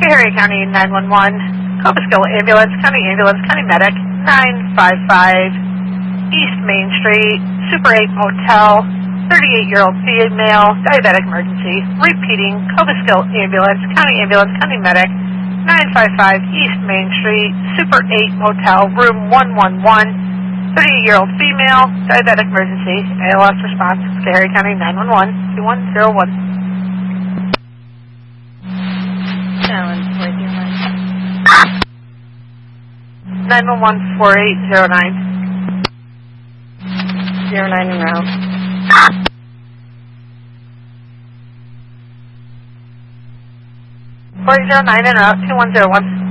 Schoharie County 911, Cobleskill Ambulance, County Medic, 955 East Main Street, Super 8 Motel, 38-year-old female, diabetic emergency. Repeating, Cobleskill Ambulance, County Medic, 955 East Main Street, Super 8 Motel, room 111, 38-year-old female, diabetic emergency. ALS response, Schoharie County 911, 2101. 911-4809. 09 en route. 409 en route, 2101.